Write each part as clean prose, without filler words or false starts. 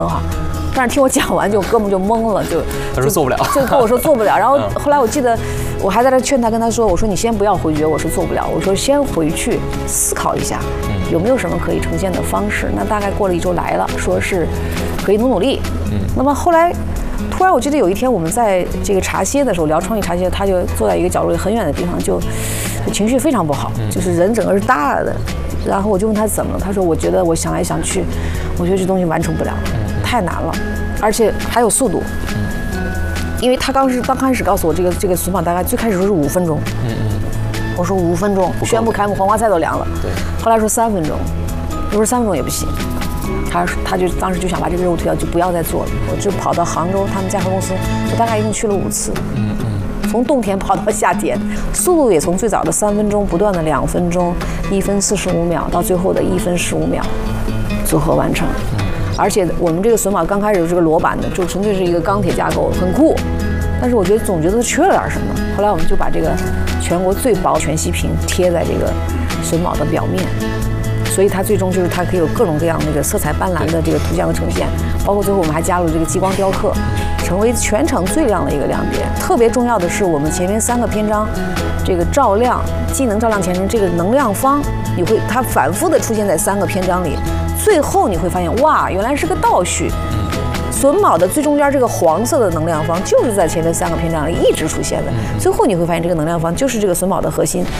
啊。但是听我讲完，哥们就懵了， 他说做不了， 就跟我说做不了。然后后来我记得我还在那劝他，跟他说，我说你先不要回绝，我是做不了，我说先回去思考一下，有没有什么可以呈现的方式。那大概过了1周来了，说是可以努力。那么后来。突然，我记得有一天我们在这个茶歇的时候聊创意茶歇，他就坐在一个角落里很远的地方，就情绪非常不好，就是人整个是耷拉的。然后我就问他怎么了，他说我觉得我想来想去，我觉得这东西完成不了，太难了，而且还有速度。因为他刚开始告诉我这个损保大概最开始说是5分钟，我说5分钟宣布开幕，黄瓜菜都凉了。对，后来说3分钟，我说3分钟也不行。他就当时就想把这个任务推掉，就不要再做了。我就跑到杭州他们家合公司，我大概一共去了5次。从冬天跑到夏天，速度也从最早的3分钟，不断的2分钟、1分45秒，到最后的1分15秒，组合完成。而且我们这个榫卯刚开始是个裸板的，就纯粹是一个钢铁架构，很酷。但是我总觉得缺了点什么。后来我们就把这个全国最薄全息屏贴在这个榫卯的表面。所以它最终就是它可以有各种各样那个色彩斑斓的这个图像的呈现，包括最后我们还加入这个激光雕刻，成为全场最亮的一个亮点。特别重要的是，我们前面3个篇章，这个照亮、技能照亮前程这个能量方，它反复的出现在3个篇章里，最后你会发现，哇，原来是个倒叙。榫卯的最中间这个黄色的能量方，就是在前面3个篇章里一直出现的。最后你会发现，这个能量方就是这个榫卯的核心。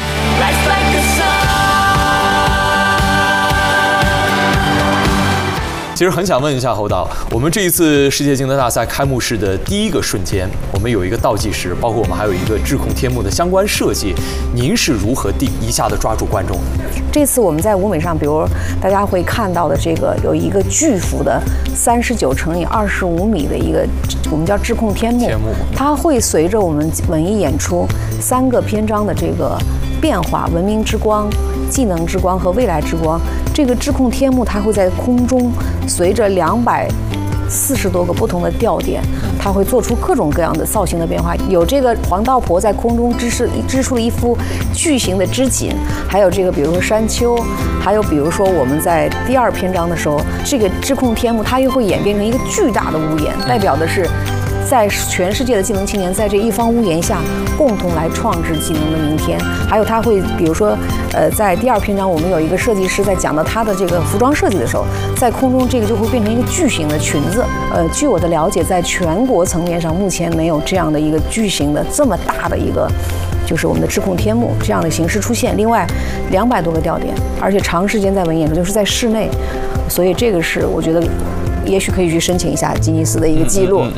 其实很想问一下侯导，我们这一次世界竞争大赛开幕式的第1个瞬间，我们有一个倒计时，包括我们还有一个智控天幕的相关设计，您是如何一下子抓住观众的？ 这次我们在舞美上，比如大家会看到的这个有一个巨幅的39乘以25米的一个，我们叫智控天幕，它会随着我们文艺演出3个篇章的这个变化，文明之光、技能之光和未来之光。这个智控天幕它会在空中随着240多个不同的吊点，它会做出各种各样的造型的变化。有这个黄道婆在空中织出了一幅巨型的织锦，还有这个比如说山丘，还有比如说我们在第2篇章的时候，这个智控天幕它又会演变成一个巨大的屋檐，代表的是在全世界的技能青年在这一方屋檐下共同来创制技能的明天。还有他会比如说在第2篇章我们有一个设计师在讲到他的这个服装设计的时候，在空中这个就会变成一个巨型的裙子。据我的了解，在全国层面上目前没有这样的一个巨型的这么大的一个就是我们的智控天幕这样的形式出现。另外200多个吊点，而且长时间在文艺演出，就是在室内，所以这个是我觉得也许可以去申请一下吉尼斯的一个记录。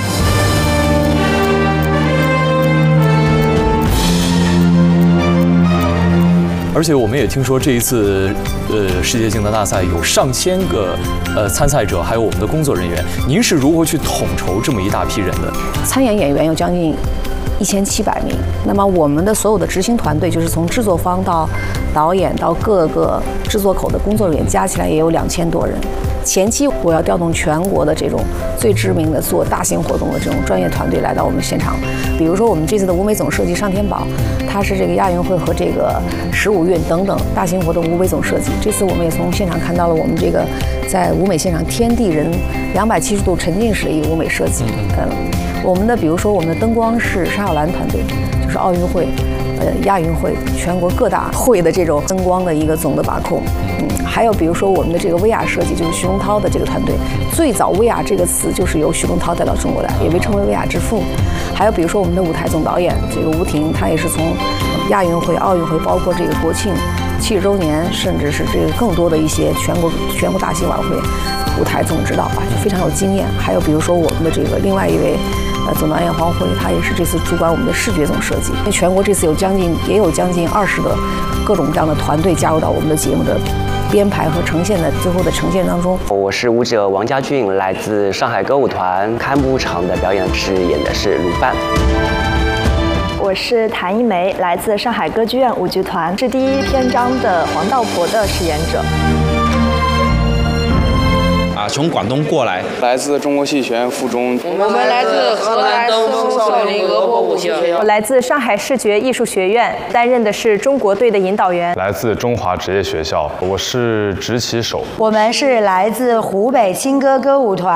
而且我们也听说这一次，世界竞能大赛有上千个参赛者，还有我们的工作人员，您是如何去统筹这么一大批人的？ 参演演员有将近1700名，那么我们的所有的执行团队，就是从制作方到导演到各个制作口的工作人员，加起来也有2000多人。前期我要调动全国的这种最知名的做大型活动的这种专业团队来到我们现场。比如说我们这次的舞美总设计尚天宝，他是这个亚运会和这个15运等等大型活动舞美总设计。这次我们也从现场看到了我们这个在舞美现场天地人270度沉浸式的一个舞美设计。我们的比如说我们的灯光是沙小兰团队，就是奥运会、亚运会全国各大会的这种灯光的一个总的把控。还有比如说我们的这个威亚设计，就是徐荣涛的这个团队，最早威亚这个词就是由徐荣涛带到中国来，也被称为威亚之父。还有比如说我们的舞台总导演这个吴婷，他也是从亚运会、奥运会，包括这个国庆70周年，甚至是这个更多的一些全国大型晚会舞台总指导吧，就非常有经验。还有比如说我们的这个另外一位总导演黄辉，他也是这次主管我们的视觉总设计。全国这次有将近20个各种各样的团队加入到我们的节目的编排和呈现的最后的呈现当中。 我是舞者王家俊，来自上海歌舞团。开幕场的表演演的是鲁班。 我是谭一梅，来自上海歌剧院舞剧团，是第1篇章的黄道婆的饰演者。 从广东过来， 来自中国戏剧学院附中。 我们来自河南登封少林俄国武校。 我来自上海视觉艺术学院，担任的是中国队的引导员。 来自中华职业学校，我是执旗手。 我们是来自湖北青歌歌舞团。